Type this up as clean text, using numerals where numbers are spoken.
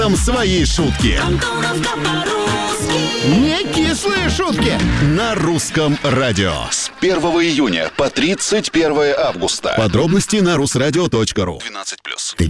Там свои шутки. Антоновка по-русски. Не кислые шутки. На русском радио. С 1 июня по 31 августа. Подробности на rusradio.ru. 12+.